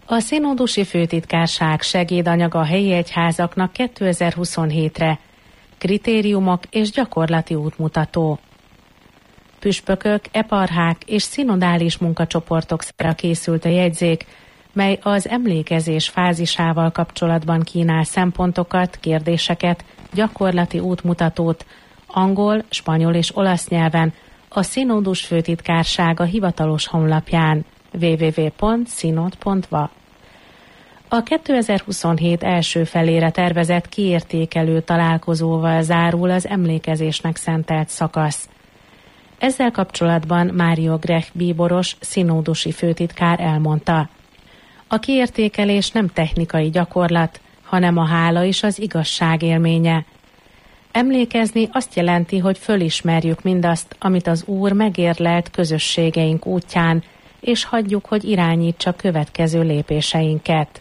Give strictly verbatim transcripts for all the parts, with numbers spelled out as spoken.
A Szinódusi Főtitkárság segédanyaga a helyi egyházaknak kétezer-huszonhétre. Kritériumok és gyakorlati útmutató. Püspökök, eparchák és szinodális munkacsoportok számára készült a jegyzék, mely az emlékezés fázisával kapcsolatban kínál szempontokat, kérdéseket, gyakorlati útmutatót angol, spanyol és olasz nyelven a Szinódus Főtitkársága hivatalos honlapján double-u double-u double-u pont synod pont v a. A kétezer-huszonhét első felére tervezett kiértékelő találkozóval zárul az emlékezésnek szentelt szakasz. Ezzel kapcsolatban Mário Grech bíboros, szinódusi főtitkár elmondta: a kiértékelés nem technikai gyakorlat, hanem a hála és az igazság élménye. Emlékezni azt jelenti, hogy fölismerjük mindazt, amit az Úr megérlelt közösségeink útján, és hagyjuk, hogy irányítsa következő lépéseinket.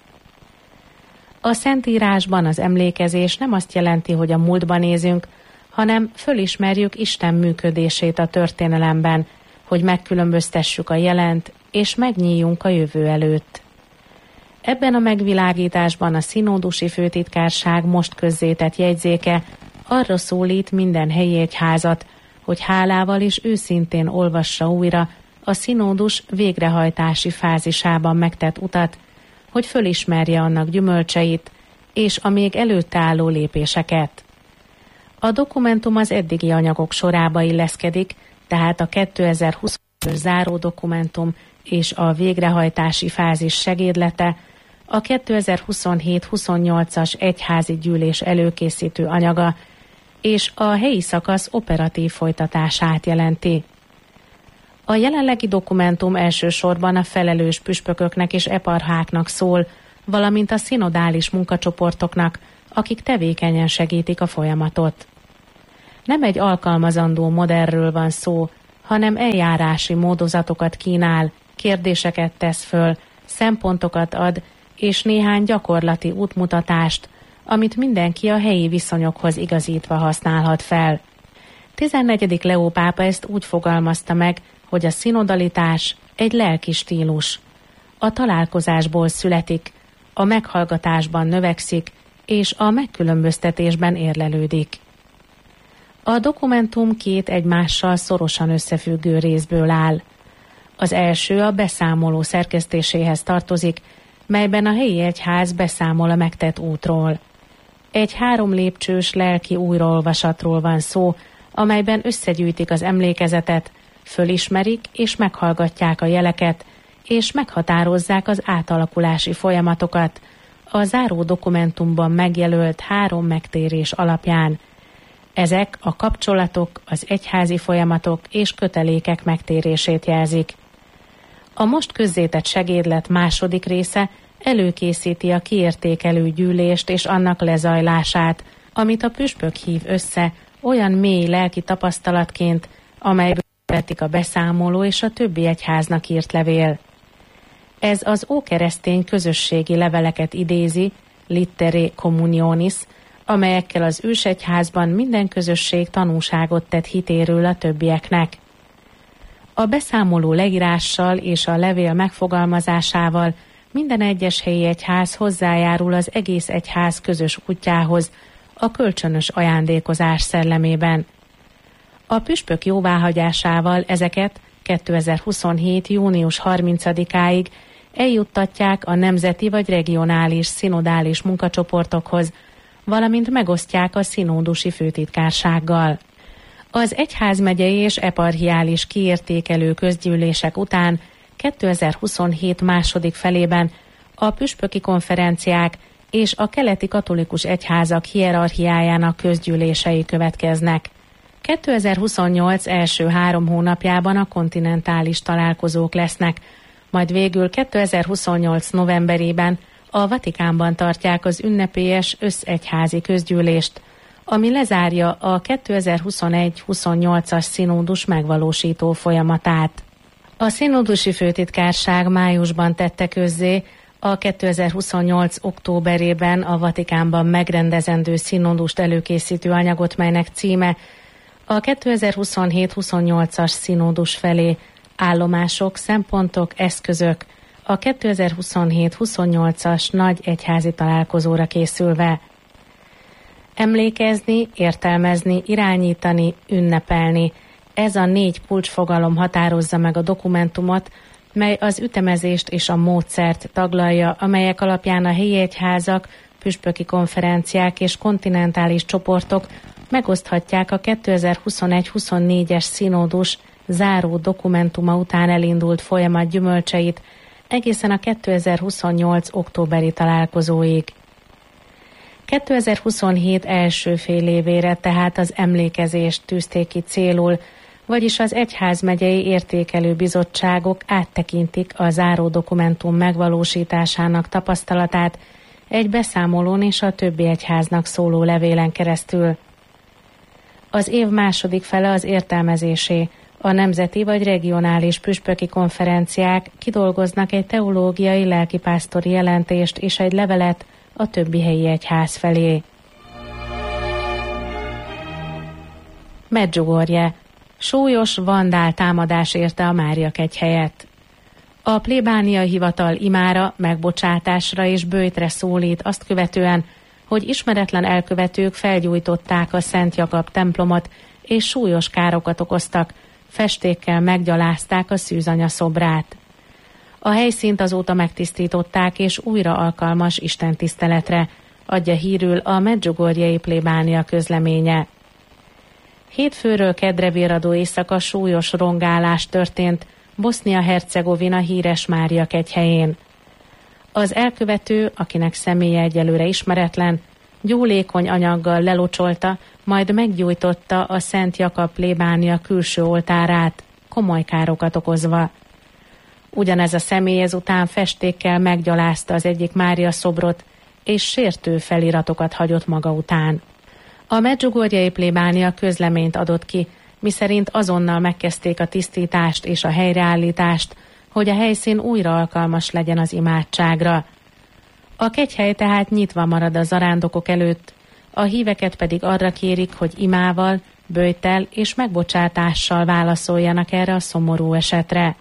A Szentírásban az emlékezés nem azt jelenti, hogy a múltba nézünk, hanem fölismerjük Isten működését a történelemben, hogy megkülönböztessük a jelent, és megnyíljunk a jövő előtt. Ebben a megvilágításban a Szinódusi Főtitkárság most közzétett jegyzéke arra szólít minden helyi egyházat, hogy hálával és őszintén olvassa újra a Szinódus végrehajtási fázisában megtett utat, hogy fölismerje annak gyümölcseit és a még előtte álló lépéseket. A dokumentum az eddigi anyagok sorába illeszkedik, tehát a kétezer-húsz záró dokumentum és a végrehajtási fázis segédlete, a kétezer-huszonhét huszonnyolcas egyházi gyűlés előkészítő anyaga és a helyi szakasz operatív folytatását jelenti. A jelenlegi dokumentum elsősorban a felelős püspököknek és eparcháknak szól, valamint a szinodális munkacsoportoknak, akik tevékenyen segítik a folyamatot. Nem egy alkalmazandó modellről van szó, hanem eljárási módozatokat kínál, kérdéseket tesz föl, szempontokat ad, és néhány gyakorlati útmutatást, amit mindenki a helyi viszonyokhoz igazítva használhat fel. tizennegyedik Leó pápa ezt úgy fogalmazta meg, hogy a szinodalitás egy lelki stílus. A találkozásból születik, a meghallgatásban növekszik, és a megkülönböztetésben érlelődik. A dokumentum két egymással szorosan összefüggő részből áll. Az első a beszámoló szerkesztéséhez tartozik, melyben a helyi egyház beszámol a megtett útról. Egy három lépcsős lelki újraolvasatról van szó, amelyben összegyűjtik az emlékezetet, fölismerik és meghallgatják a jeleket, és meghatározzák az átalakulási folyamatokat a záró dokumentumban megjelölt három megtérés alapján. Ezek a kapcsolatok, az egyházi folyamatok és kötelékek megtérését jelzik. A most közzétett segédlet második része előkészíti a kiértékelő gyűlést és annak lezajlását, amit a püspök hív össze olyan mély lelki tapasztalatként, amelyből születik a beszámoló és a többi egyháznak írt levél. Ez az ókeresztény közösségi leveleket idézi, Litterae Communionis, amelyekkel az ősegyházban minden közösség tanúságot tett hitéről a többieknek. A beszámoló leírással és a levél megfogalmazásával minden egyes helyi egyház hozzájárul az egész egyház közös útjához, a kölcsönös ajándékozás szellemében. A püspök jóváhagyásával ezeket kétezer-huszonhét június harmincadikáig eljuttatják a nemzeti vagy regionális szinodális munkacsoportokhoz, valamint megosztják a szinódusi főtitkársággal. Az egyházmegyei és eparchiális kiértékelő közgyűlések után kétezer-huszonhét második felében a püspöki konferenciák és a keleti katolikus egyházak hierarchiájának közgyűlései következnek. kétezer-huszonnyolc első három hónapjában a kontinentális találkozók lesznek, majd végül kétezer-huszonnyolc novemberében a Vatikánban tartják az ünnepélyes összegyházi közgyűlést, ami lezárja a kétezer-huszonegy huszonnyolcas szinódus megvalósító folyamatát. A szinódusi főtitkárság májusban tette közzé a kétezer-huszonnyolc októberében a Vatikánban megrendezendő szinódust előkészítő anyagot, melynek címe a kétezer-huszonhét huszonnyolcas szinódus felé állomások, szempontok, eszközök a kétezer-huszonhét huszonnyolcas nagy egyházi találkozóra készülve. Emlékezni, értelmezni, irányítani, ünnepelni. Ez a négy kulcsfogalom határozza meg a dokumentumot, mely az ütemezést és a módszert taglalja, amelyek alapján a helyi egyházak, püspöki konferenciák és kontinentális csoportok megoszthatják a kétezer-huszonegy huszonnégyes színódus záró dokumentuma után elindult folyamat gyümölcseit egészen a kétezer-huszonnyolc októberi találkozóig. kétezer-huszonhét első fél évére tehát az emlékezést tűzték ki célul, vagyis az egyházmegyei értékelő bizottságok áttekintik a záró dokumentum megvalósításának tapasztalatát egy beszámolón és a többi egyháznak szóló levélen keresztül. Az év második fele az értelmezésé. A nemzeti vagy regionális püspöki konferenciák kidolgoznak egy teológiai lelkipásztori jelentést és egy levelet a többi helyi egyház felé. Medjugorje. Súlyos vandál támadás érte a Máriakegyhelyet. A plébániai hivatal imára, megbocsátásra és böjtre szólít azt követően, hogy ismeretlen elkövetők felgyújtották a Szent Jakab templomot és súlyos károkat okoztak, festékkel meggyalázták a szűzanya szobrát. A helyszínt azóta megtisztították és újra alkalmas istentiszteletre, adja hírül a Medjugorjei plébánia közleménye. Hétfőről keddre virradó éjszaka súlyos rongálás történt Bosznia-Hercegovina híres Máriakegyhelyén. Az elkövető, akinek személye egyelőre ismeretlen, gyúlékony anyaggal lelocsolta, majd meggyújtotta a Szent Jakab plébánia külső oltárát, komoly károkat okozva. Ugyanez a személy ezután festékkel meggyalázta az egyik Mária szobrot, és sértő feliratokat hagyott maga után. A Medjugorjei plébánia közleményt adott ki, miszerint azonnal megkezdték a tisztítást és a helyreállítást, hogy a helyszín újra alkalmas legyen az imádságra. A kegyhely tehát nyitva marad a zarándokok előtt, a híveket pedig arra kérik, hogy imával, böjttel és megbocsátással válaszoljanak erre a szomorú esetre.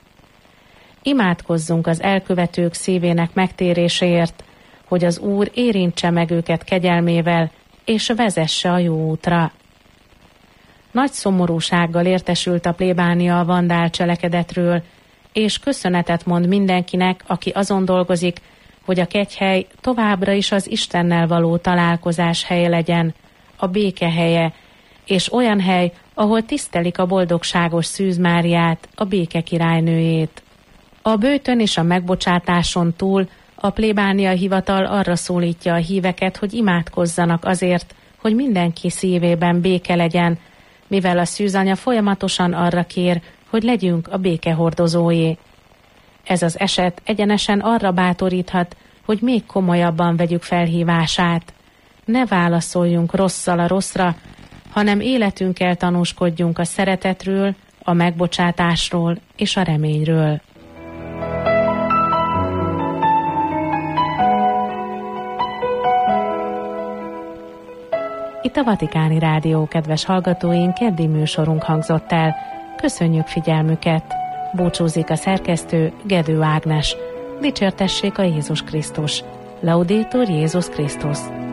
Imádkozzunk az elkövetők szívének megtéréséért, hogy az Úr érintse meg őket kegyelmével, és vezesse a jó útra. Nagy szomorúsággal értesült a plébánia a vandál cselekedetről, és köszönetet mond mindenkinek, aki azon dolgozik, hogy a kegyhely továbbra is az Istennel való találkozás helye legyen, a béke helye, és olyan hely, ahol tisztelik a boldogságos Szűz Máriát, a béke királynőjét. A böjtön és a megbocsátáson túl a plébánia hivatal arra szólítja a híveket, hogy imádkozzanak azért, hogy mindenki szívében béke legyen, mivel a szűzanya folyamatosan arra kér, hogy legyünk a béke hordozói. Ez az eset egyenesen arra bátoríthat, hogy még komolyabban vegyük felhívását. Ne válaszoljunk rosszal a rosszra, hanem életünkkel tanúskodjunk a szeretetről, a megbocsátásról és a reményről. Itt a Vatikáni Rádió, kedves hallgatóink, keddi műsorunk hangzott el. Köszönjük figyelmüket! Búcsúzik a szerkesztő, Gedő Ágnes. Dicsértessék a Jézus Krisztus! Laudetur Jézus Krisztus!